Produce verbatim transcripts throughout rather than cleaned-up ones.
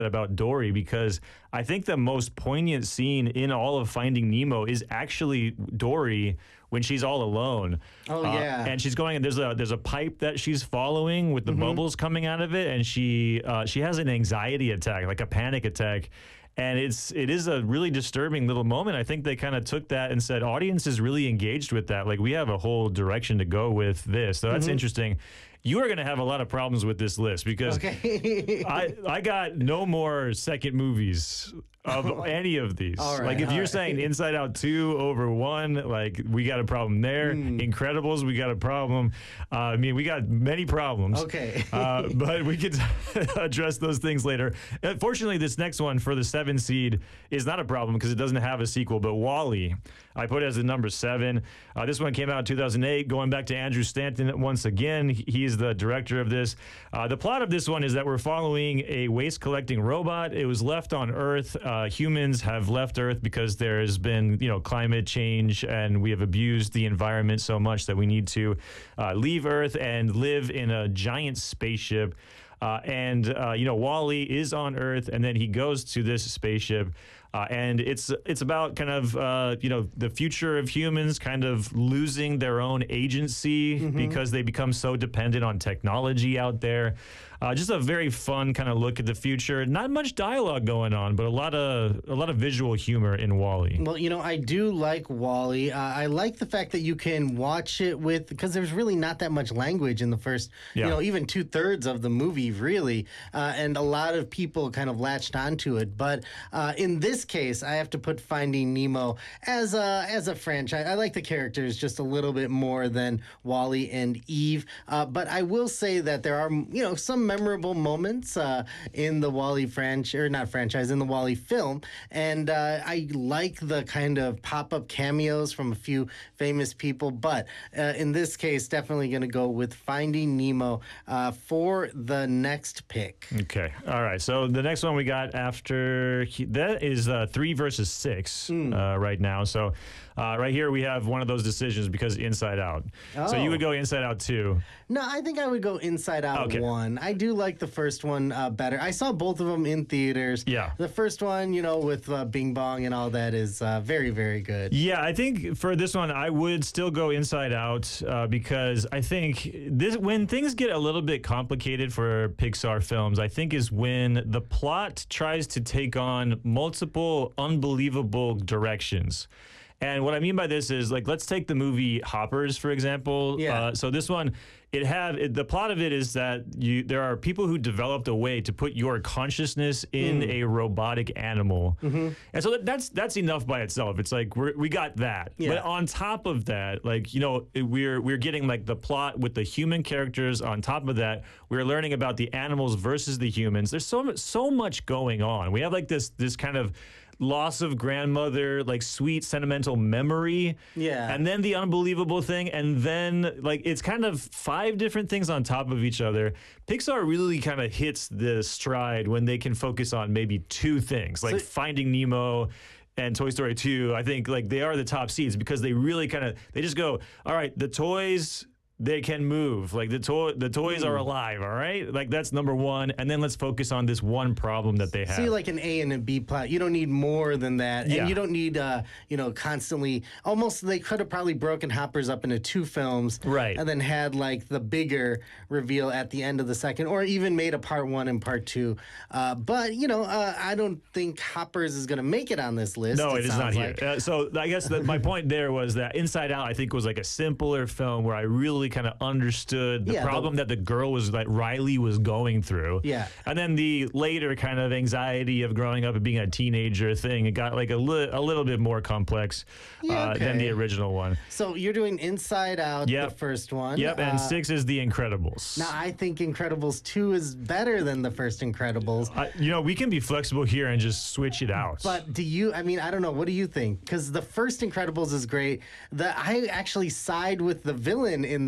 about Dory, because I think the most poignant scene in all of Finding Nemo is actually Dory when she's all alone. Oh uh, yeah, and she's going. There's a there's a pipe that she's following with the mm-hmm. bubbles coming out of it, and she uh, she has an anxiety attack, like a panic attack. And it's it is a really disturbing little moment. I think they kind of took that and said, audience is really engaged with that. Like, we have a whole direction to go with this. So that's mm-hmm. interesting. You are going to have a lot of problems with this list, because okay. I I got no more second movies of any of these. Right, like, if you're right. saying Inside Out two over one, like, we got a problem there. Mm. Incredibles, we got a problem. Uh, I mean, we got many problems. Okay. uh, but we could address those things later. Fortunately, this next one for the seven seed is not a problem because it doesn't have a sequel. But WALL-E, I put it as the number seven. Uh, this one came out in two thousand eight. Going back to Andrew Stanton once again, he's the director of this. Uh, the plot of this one is that we're following a waste collecting robot. It was left on Earth. Uh, humans have left Earth because there has been, you know, climate change, and we have abused the environment so much that we need to uh, leave Earth and live in a giant spaceship. Uh, and, uh, you know, WALL-E is on Earth, and then he goes to this spaceship. Uh, and it's it's about kind of, uh, you know, the future of humans kind of losing their own agency mm-hmm. because they become so dependent on technology out there. Uh, just a very fun kind of look at the future. Not much dialogue going on, but a lot of a lot of visual humor in WALL-E. Well, you know, I do like WALL-E. Uh, I like the fact that you can watch it with, because there's really not that much language in the first, yeah. you know, even two thirds of the movie, really. Uh, and a lot of people kind of latched onto it. But uh, in this case, I have to put Finding Nemo as a, as a franchise. I like the characters just a little bit more than Wally and Eve. Uh, but I will say that there are, you know, some memorable moments uh, in the WALL-E franchise, or not franchise, in the WALL-E film. And uh, I like the kind of pop-up cameos from a few famous people. But uh, in this case, definitely going to go with Finding Nemo uh, for the next pick. Okay. All right. So the next one we got after that is uh, three versus six mm. uh, right now. So uh, right here we have one of those decisions because Inside Out. Oh. So you would go Inside Out two. No, I think I would go Inside Out okay. one. I do like the first one uh, better. I saw both of them in theaters. Yeah. The first one, you know, with uh, Bing Bong and all that is uh, very, very good. Yeah, I think for this one, I would still go Inside Out uh, because I think this when things get a little bit complicated for Pixar films, I think is when the plot tries to take on multiple unbelievable directions. And what I mean by this is, like, let's take the movie Hoppers, for example. Yeah. Uh, so this one, it have it, the plot of it is that you there are people who developed a way to put your consciousness in mm. a robotic animal, mm-hmm. and so that, that's that's enough by itself. It's like we're, we got that, yeah. but on top of that, like, you know, we're we're getting like the plot with the human characters. On top of that, we're learning about the animals versus the humans. There's so so much going on. We have like this this kind of loss of grandmother, like sweet sentimental memory, yeah, and then the unbelievable thing, and then like it's kind of five different things on top of each other. Pixar really kind of hits the stride when they can focus on maybe two things, like so, Finding Nemo and Toy Story two. I think like they are the top seeds because they really kind of they just go, all right, the toys, they can move. Like the toy, the toys mm. are alive. All right, like that's number one. And then let's focus on this one problem that they have. See, like an A and a B plot. You don't need more than that, yeah. and you don't need, uh, you know, constantly. Almost, they could have probably broken Hoppers up into two films, right? And then had like the bigger reveal at the end of the second, or even made a part one and part two. Uh, but you know, uh, I don't think Hoppers is going to make it on this list. No, it, it is not like. here. Uh, so I guess that my point there was that Inside Out, I think, was like a simpler film where I really kind of understood the yeah, problem the, that the girl was like Riley was going through. Yeah. And then the later kind of anxiety of growing up and being a teenager thing, it got like a, li- a little bit more complex yeah, uh, okay. than the original one. So you're doing Inside Out, yep. the first one. Yep, and uh, six is The Incredibles. Now, I think Incredibles two is better than the first Incredibles. Uh, you know, we can be flexible here and just switch it out. But do you, I mean, I don't know, what do you think? Because the first Incredibles is great. The I actually side with the villain in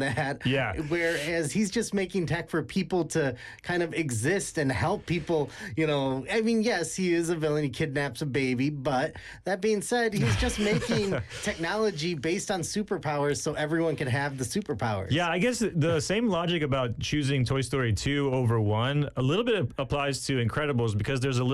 that. Yeah. Whereas he's just making tech for people to kind of exist and help people, you know. I mean, yes, he is a villain. He kidnaps a baby. But that being said, he's just making technology based on superpowers so everyone can have the superpowers. Yeah, I guess the same logic about choosing Toy Story two over one a little bit applies to Incredibles because there's a